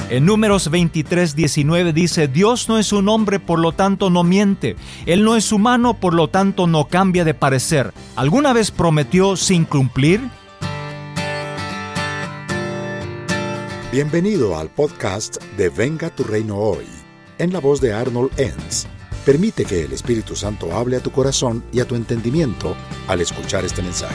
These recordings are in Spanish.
En Números 23:19 dice: Dios no es un hombre, por lo tanto no miente. Él no es humano, por lo tanto no cambia de parecer. ¿Alguna vez prometió sin cumplir? Bienvenido al podcast de Venga tu Reino Hoy, en la voz de Arnold Enns. Permite que el Espíritu Santo hable a tu corazón y a tu entendimiento al escuchar este mensaje.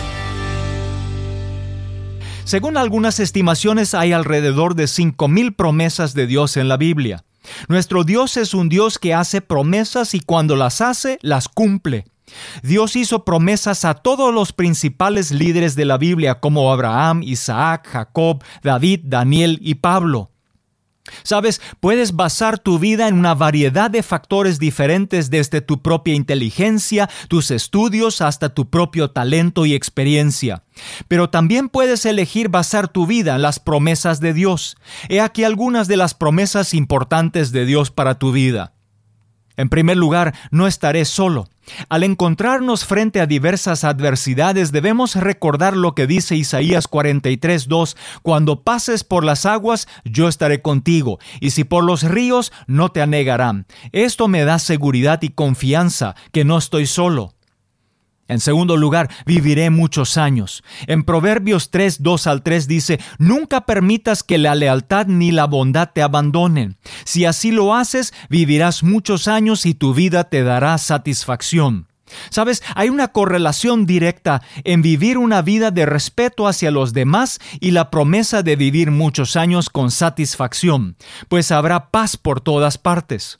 Según algunas estimaciones, hay alrededor de 5,000 promesas de Dios en la Biblia. Nuestro Dios es un Dios que hace promesas y cuando las hace, las cumple. Dios hizo promesas a todos los principales líderes de la Biblia, como Abraham, Isaac, Jacob, David, Daniel y Pablo. Sabes, puedes basar tu vida en una variedad de factores diferentes, desde tu propia inteligencia, tus estudios, hasta tu propio talento y experiencia. Pero también puedes elegir basar tu vida en las promesas de Dios. He aquí algunas de las promesas importantes de Dios para tu vida. En primer lugar, no estaré solo. Al encontrarnos frente a diversas adversidades, debemos recordar lo que dice Isaías 43:2: Cuando pases por las aguas, yo estaré contigo, y si por los ríos, no te anegarán. Esto me da seguridad y confianza, que no estoy solo. En segundo lugar, viviré muchos años. En Proverbios 3:2-3 dice: Nunca permitas que la lealtad ni la bondad te abandonen. Si así lo haces, vivirás muchos años y tu vida te dará satisfacción. ¿Sabes? Hay una correlación directa en vivir una vida de respeto hacia los demás y la promesa de vivir muchos años con satisfacción, pues habrá paz por todas partes.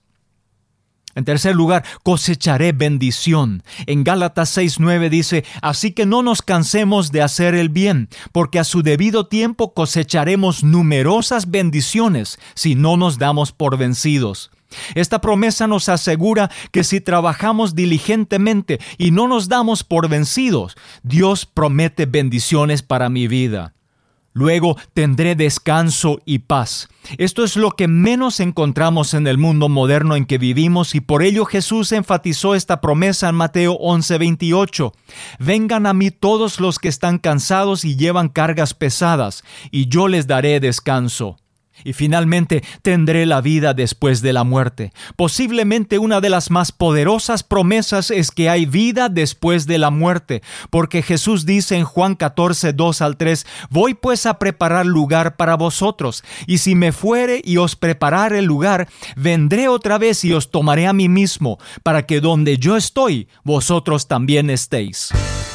En tercer lugar, cosecharé bendición. En Gálatas 6:9 dice: Así que no nos cansemos de hacer el bien, porque a su debido tiempo cosecharemos numerosas bendiciones si no nos damos por vencidos. Esta promesa nos asegura que si trabajamos diligentemente y no nos damos por vencidos, Dios promete bendiciones para mi vida. Luego tendré descanso y paz. Esto es lo que menos encontramos en el mundo moderno en que vivimos, y por ello Jesús enfatizó esta promesa en Mateo 11:28. Vengan a mí todos los que están cansados y llevan cargas pesadas, y yo les daré descanso. Y finalmente tendré la vida después de la muerte. Posiblemente una de las más poderosas promesas es que hay vida después de la muerte, porque Jesús dice en Juan 14:2-3: Voy pues a preparar lugar para vosotros, y si me fuere y os preparare el lugar, vendré otra vez y os tomaré a mí mismo, para que donde yo estoy, vosotros también estéis.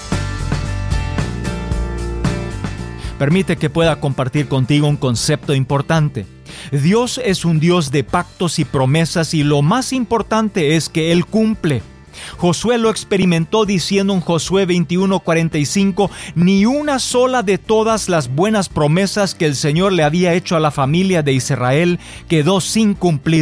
Permite que pueda compartir contigo un concepto importante. Dios es un Dios de pactos y promesas, y lo más importante es que Él cumple. Josué lo experimentó diciendo en Josué 21:45: Ni una sola de todas las buenas promesas que el Señor le había hecho a la familia de Israel quedó sin cumplir.